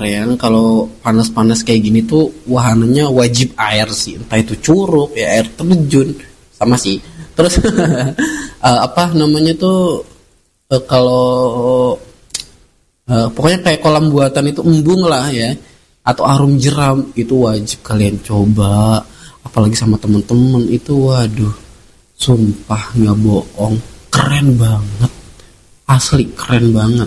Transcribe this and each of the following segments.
Reyang, kalau panas-panas kayak gini tuh wahananya wajib air sih, entah itu curug ya air terjun sama sih. Terus apa namanya tuh kalau pokoknya kayak kolam buatan itu embung lah ya, atau arum jeram itu wajib kalian coba, apalagi sama temen-temen itu, waduh, sumpah nggak bohong, keren banget, asli keren banget.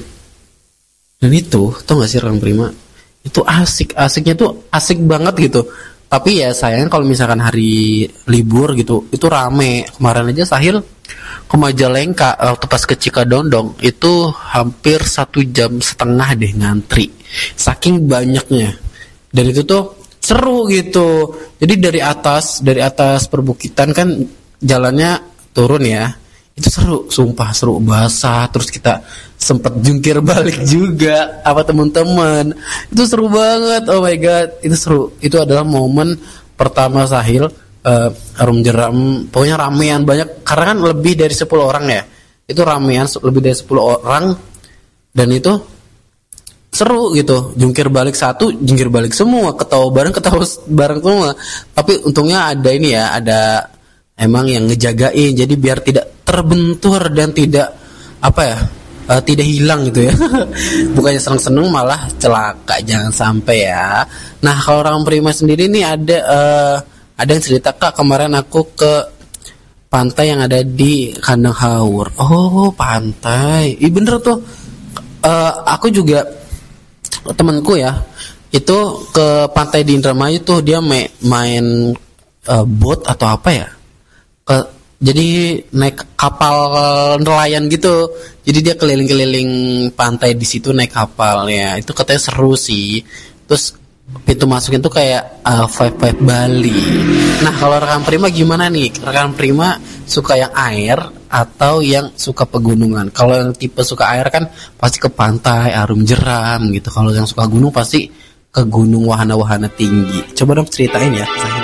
Dan itu tau gak sih Rang Prima, itu asiknya tuh asik banget gitu. Tapi ya sayangnya kalau misalkan hari libur gitu itu rame. Kemarin aja Sahil ke Majalengka waktu pas ke Cikadondong itu hampir 1,5 jam deh ngantri, saking banyaknya. Dan itu tuh seru gitu. Jadi dari atas perbukitan kan jalannya turun ya, itu seru, sumpah seru, basah. Terus kita sempet jungkir balik juga apa teman-teman, itu seru banget. Oh my god, itu seru. Itu adalah momen pertama Sahil arum jeram, pokoknya ramean banyak karena kan lebih dari 10 orang ya, itu ramean lebih dari 10 orang. Dan itu seru gitu, jungkir balik satu, jungkir balik semua, ketawa bareng semua. Tapi untungnya ada ini ya, ada emang yang ngejagain, jadi biar tidak terbentur dan tidak apa ya, tidak hilang gitu ya. Bukannya seneng-seneng malah celaka, jangan sampai ya. Nah kalau orang Prima sendiri nih ada yang cerita, Kak kemarin aku ke pantai yang ada di Kandang Haur. Oh pantai, iya bener tuh. Aku juga temanku ya itu ke pantai di Indramayu tuh, dia main boat atau apa ya, jadi naik kapal nelayan gitu. Jadi dia keliling-keliling pantai di situ naik kapal ya. Itu katanya seru sih. Terus pintu masuknya tuh kayak vibe Bali. Nah kalau rekan Prima gimana nih? Rekan Prima suka yang air atau yang suka pegunungan? Kalau yang tipe suka air kan pasti ke pantai, arum jeram gitu. Kalau yang suka gunung pasti ke gunung wahana-wahana tinggi. Coba dong ceritain ya.